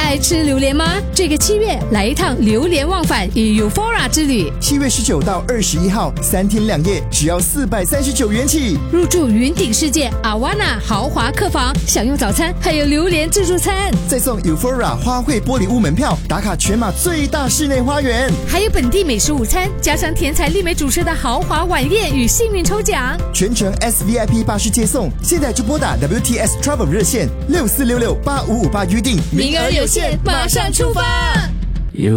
爱吃榴莲吗？这个7月来一趟榴莲忘返与 Eufora 之旅。 7月19到21号，3天2夜，只要439元起。 入住云顶世界阿瓦纳豪华客房，享用早餐，还有榴莲自助餐， 再送 Eufora 花卉玻璃屋门票，打卡全马最大室内花园， 还有本地美食午餐，加上甜才丽美主持的豪华晚宴与幸运抽奖， 全程 SVIP 巴士接送。现在就拨打 WTS Travel 热线64668558预定， 名额有限，马上出发。